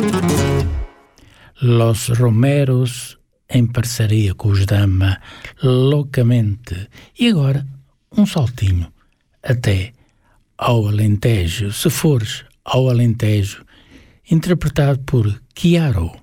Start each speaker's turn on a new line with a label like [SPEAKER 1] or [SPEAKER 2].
[SPEAKER 1] Los Romeros, em parceria com os Dama, Loucamente. E agora, um saltinho até ao Alentejo, se fores ao Alentejo, interpretado por Chiaro.